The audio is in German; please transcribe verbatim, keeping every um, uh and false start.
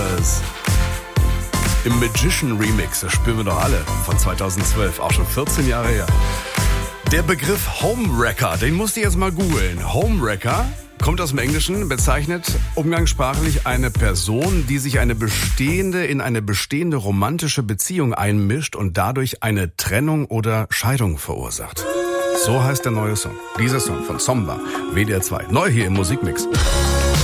Brothers. Im Magician Remix, das spüren wir doch alle, von zweitausendzwölf, auch schon vierzehn Jahre her. Der Begriff Homewrecker, den musste ich jetzt mal googeln. Homewrecker kommt aus dem Englischen, bezeichnet umgangssprachlich eine Person, die sich eine bestehende, in eine bestehende romantische Beziehung einmischt und dadurch eine Trennung oder Scheidung verursacht. So heißt der neue Song. Dieser Song von Zomba, W D R zwei. Neu hier im Musikmix.